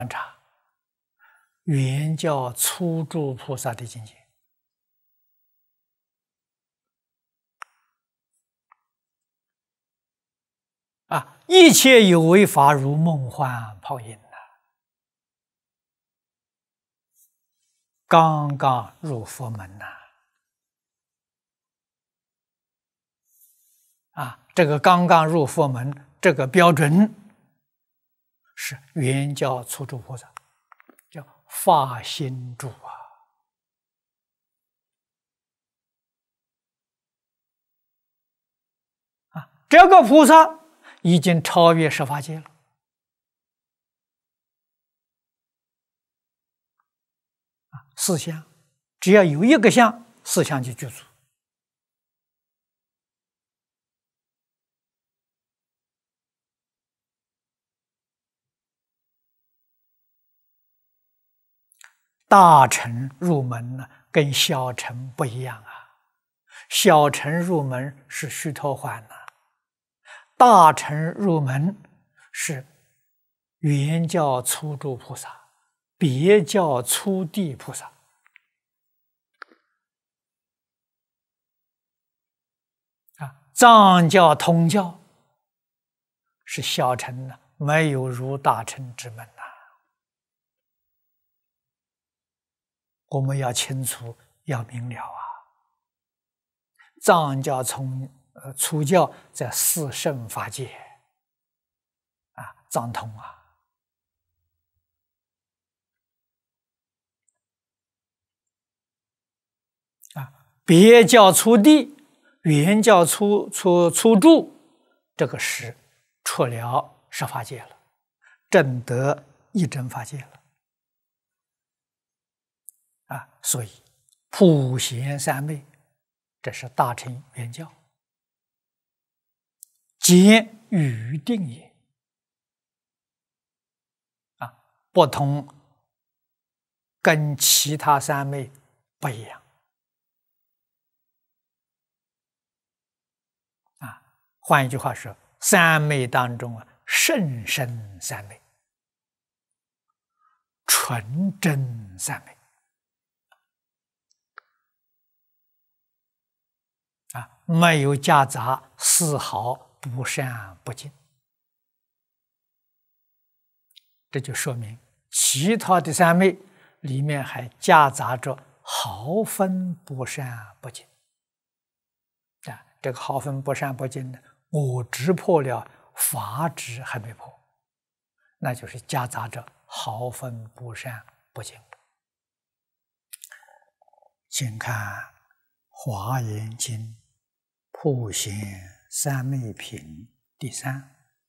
察原教初住菩萨的境界一切有为法如梦幻泡影刚刚入佛门这个刚刚入佛门，这个标准是原教初住菩萨，叫发心住这个菩萨已经超越十法界了四相，只要有一个相，四相就具足。大乘入门呢，跟小乘不一样小乘入门是须陀洹大乘入门是原教初住菩萨、别教初地菩萨藏教通教是小乘没有入大乘之门我们要清楚，要明了藏教初教在四圣法界藏通别教初地、原教初住，这个是出了十法界了，证得一真法界了所以普贤三昧，这是大乘原教，皆语定也不同，跟其他三昧不一样换一句话说，三昧当中甚深三昧，纯真三昧没有夹杂丝毫不善不净，这就说明其他的三昧里面还夹杂着毫分不善不净这个毫分不善不净呢，我执破了，法执还没破，那就是夹杂着毫分不善不净。请看《华严经》普贤三昧品第3。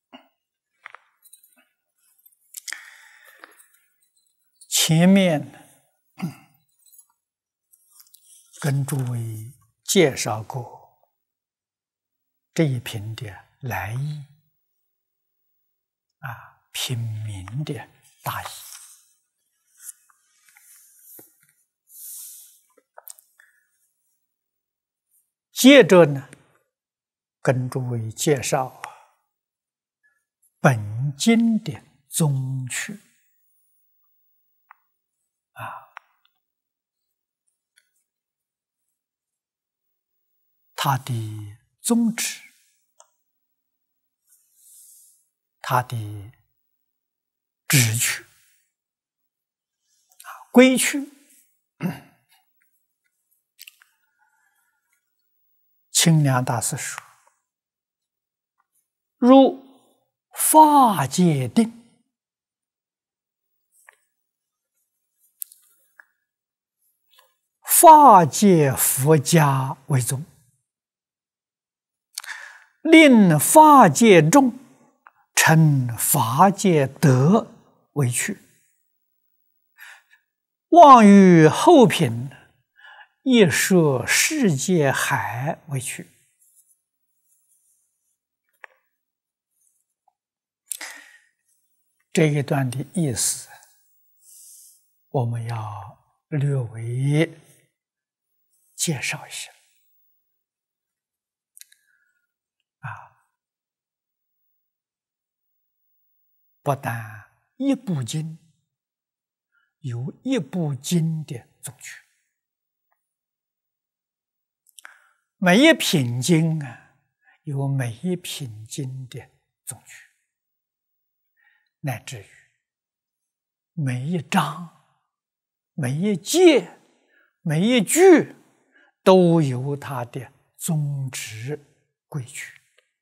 前面跟诸位介绍过这一品的来意品名的大意。接着呢，跟诸位介绍本经的宗趣它的宗旨，它的旨趣归趣。清凉大师说：“入法界定，法界佛家为宗，令法界众成法界德为趣，望于后品亦设世界海为趣。”这一段的意思，我们要略微介绍一下不但一部经有一部经的总曲，每一品经啊，有每一品经的总曲，乃至于每一章、每一节、每一句都有它的宗旨规矩。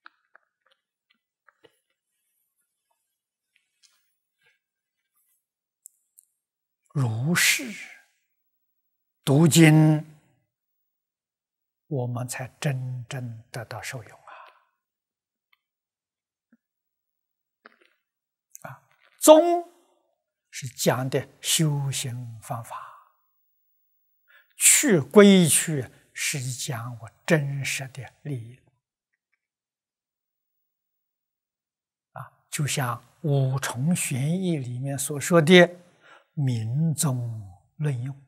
如是读经，我们才真正得到受用啊！宗是讲的修行方法，去归去是讲我真实的利益啊！就像五重玄义里面所说的民宗论用。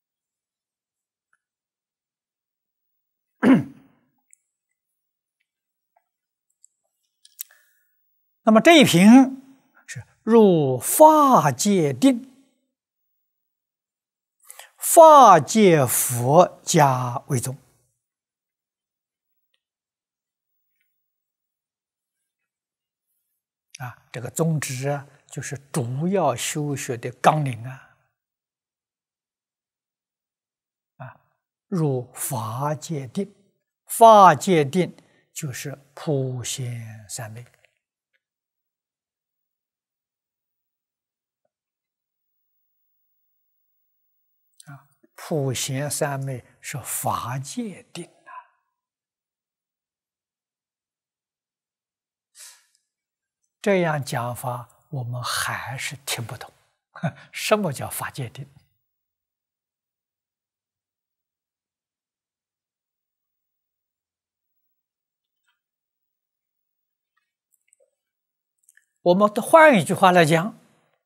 那么这一品是入法界定，法界佛家为宗啊，这个宗旨啊，就是主要修学的纲领啊，入法界定，法界定就是普贤三昧啊，普贤三昧是法界定啊。这样讲法，我们还是听不懂，什么叫法界定？我们换一句话来讲，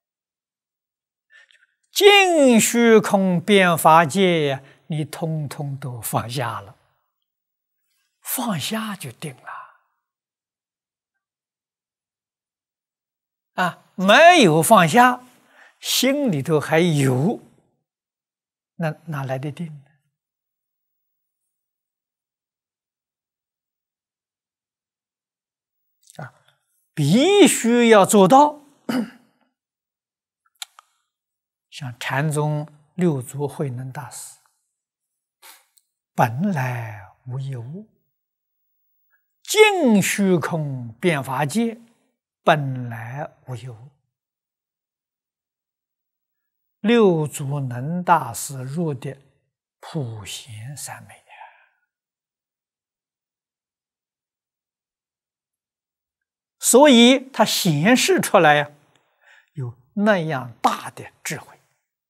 尽虚空遍法界，你通通都放下了，放下就定了啊！没有放下，心里头还有，那哪来的定呢？啊，必须要做到。像禅宗六祖慧能大师，本来无一物，尽虚空遍法界，本来无一物。六祖能大师入的普贤三昧啊，所以他显示出来呀，有那样大的智慧。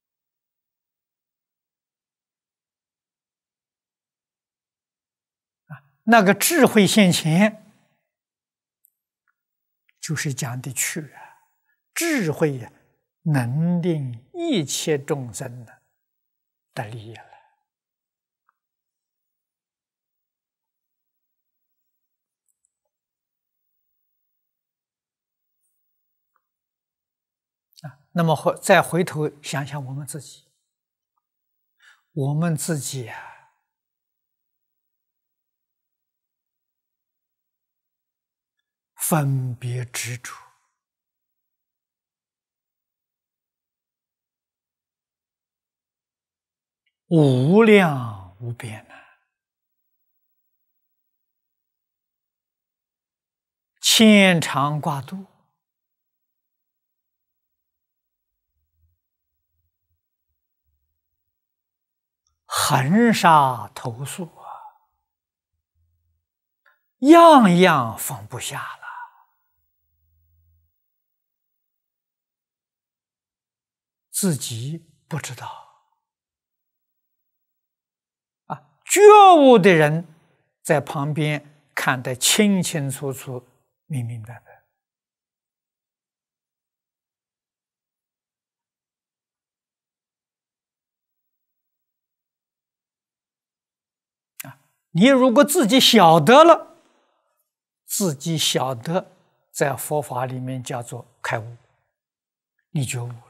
那个智慧现前，就是讲的去啊，智慧呀，能令一切众生的利益了啊。那么再回头想想我们自己，我们自己呀，分别执着，无量无边呐，牵肠挂肚，横杀投诉啊，样样放不下了。自己不知道啊，觉悟的人在旁边看得清清楚楚、明明白白啊。你如果自己晓得了，自己晓得，在佛法里面叫做开悟，你觉悟。